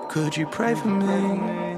Could you pray for me?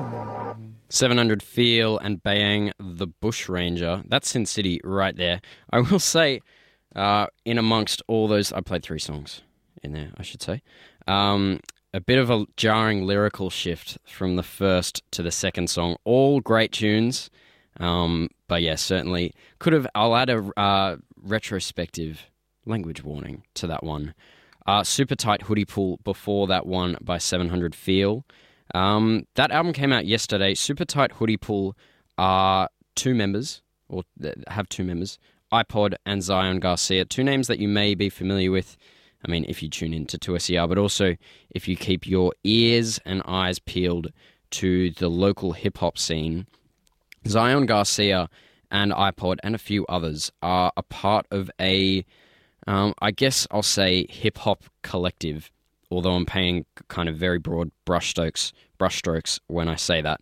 700 Feel and Bayang the Bushranger. That's Sin City right there. I will say, in amongst all those, I played 3 songs in there, I should say. A bit of a jarring lyrical shift from the first to the second song. All great tunes, but yeah, certainly could have. I'll add a retrospective language warning to that one. Super Tight Hoodie Pull before that one by 700 Feel. That album came out yesterday. Super Tight Hoodie Pull are 2 members, or have 2 members, iPod and Zion Garcia, 2 names that you may be familiar with. I mean, if you tune into 2SER, but also if you keep your ears and eyes peeled to the local hip-hop scene. Zion Garcia and iPod and a few others are a part of a, I guess I'll say, hip-hop collective, although I'm paying kind of very broad brushstrokes when I say that,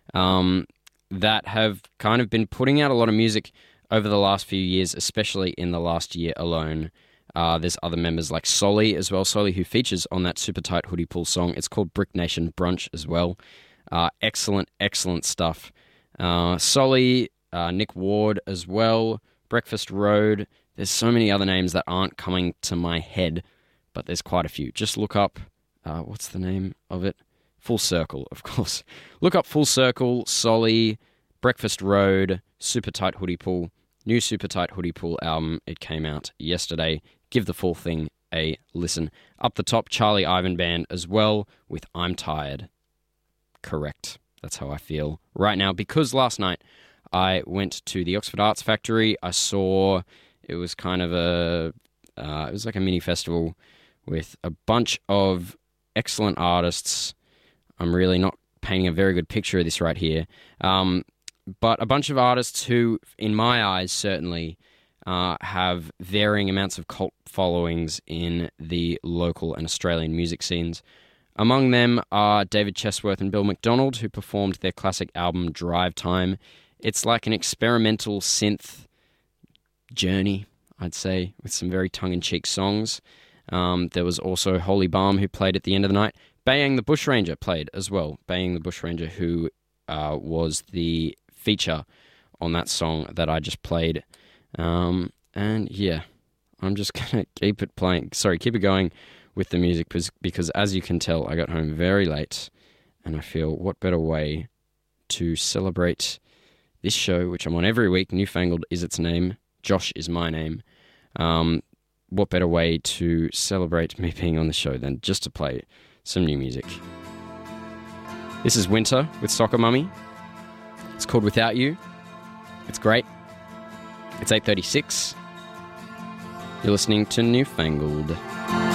that have kind of been putting out a lot of music over the last few years, especially in the last year alone. There's other members like Solly as well. Solly, who features on that Super Tight Hoodie Pull song. It's called Brick Nation Brunch as well. Excellent stuff. Solly, Nick Ward as well. Breakfast Road. There's so many other names that aren't coming to my head, but there's quite a few. Just look up, what's the name of it? Full Circle, of course. Look up Full Circle, Solly, Breakfast Road, Super Tight Hoodie Pull. New Super Tight Hoodie Pull album. It came out yesterday. Give the full thing a listen. Up the top, Charlie Ivan Band as well with I'm Tired. Correct. That's how I feel right now, because last night I went to the Oxford Arts Factory. I saw, it was kind of it was like a mini festival with a bunch of excellent artists. I'm really not painting a very good picture of this right here. But a bunch of artists who, in my eyes, certainly have varying amounts of cult followings in the local and Australian music scenes. Among them are David Chesworth and Bill McDonald, who performed their classic album Drive Time. It's like an experimental synth journey, I'd say, with some very tongue-in-cheek songs. There was also Holy Balm, who played at the end of the night. Bayang the Bushranger played as well. Bayang the Bushranger, who was the feature on that song that I just played. And yeah, I'm just going to keep it going with the music, because as you can tell, I got home very late, and I feel what better way to celebrate this show, which I'm on every week. Newfangled is its name. Josh is my name. What better way to celebrate me being on the show than just to play some new music? This is Winter with Soccer Mummy. It's called Without You. It's great. It's 8:36. You're listening to Newfangled.